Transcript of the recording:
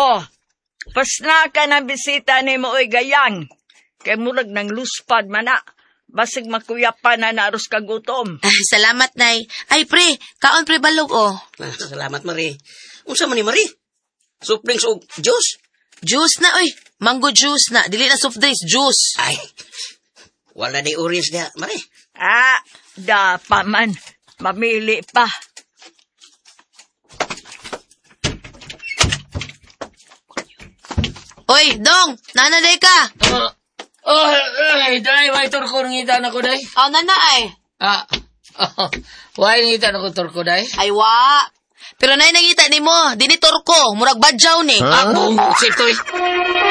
Oh, pasna ka na bisita ni mo oy gayang. Kay murag nang luspad man na. Basig makuyapan na naros kagutom. Salamat, Nay. Ay, pre, kaon pre balog, oh. Salamat, Marie. Unsa man ni Marie? Soft drinks o juice? Juice na, oy. Mango juice na. Dili na soft drinks, juice. Ay, wala ni orange niya, Marie. Da pa man. Mamili pa. Oy, Dong, nanaday ka. Day, may turko nangitan ako, day. Oh, nanaay. Why nangitan ako turko, day? Ay, wa. Pero nay nangita ni mo, dini turko, murag badyaw ni. Buong sitoy.